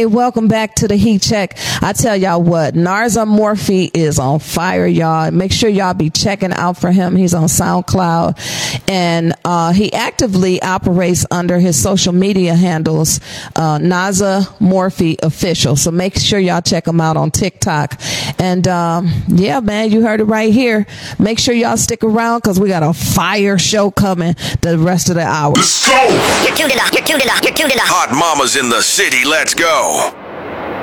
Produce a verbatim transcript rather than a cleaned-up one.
Hey, welcome back to the Heat Check. I tell y'all what, Narza Morphe is on fire, y'all. Make sure y'all be checking out for him. He's on SoundCloud, and uh, he actively operates under his social media handles, uh, Narza Morphe Official. So make sure y'all check him out on TikTok. And um, yeah, man, you heard it right here. Make sure y'all stick around because we got a fire show coming the rest of the hour. Let's go! You're tuned in up. You're tuned in up. You're tuned in up. Hot mamas in the city. Let's go.